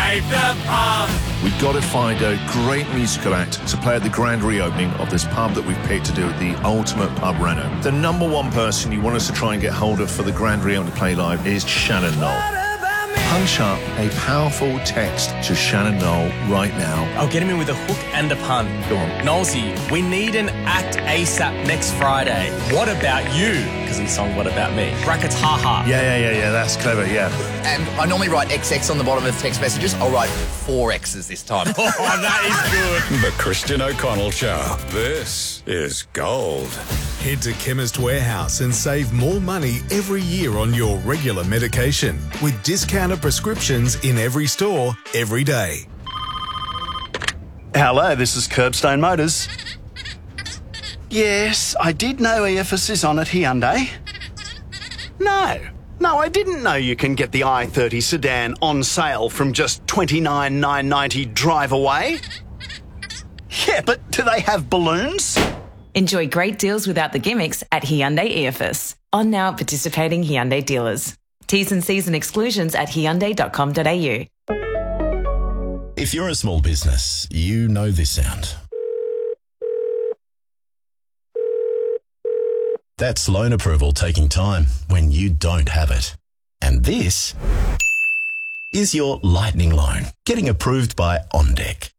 save the pub. We've got to find a great musical act to play at the grand reopening of this pub that we've picked to do the ultimate pub reno. The number one person you want us to try and get hold of for the grand reopening to play live is Shannon Knoll. Punch up a powerful text to Shannon Knoll right now. I'll get him in with a hook and a pun. Go on. Knowlesy, we need an act ASAP next Friday. What about you? Because in the song What About Me? Brackets haha. Yeah, that's clever, yeah. And I normally write XX on the bottom of text messages. I'll write 4 X's this time. Oh, that is good. The Christian O'Connell Show. This is gold. Head to Chemist Warehouse and save more money every year on your regular medication with discounted prescriptions in every store, every day. Hello, this is Curbstone Motors. Yes, I did know EFS is on at Hyundai. No, I didn't know you can get the i30 sedan on sale from just $29,990 drive away. Yeah, but do they have balloons? Enjoy great deals without the gimmicks at Hyundai EFS. On now participating Hyundai dealers. T's and C's and exclusions at hyundai.com.au. If you're a small business, you know this sound. That's loan approval taking time when you don't have it. And this is your lightning loan getting approved by OnDeck.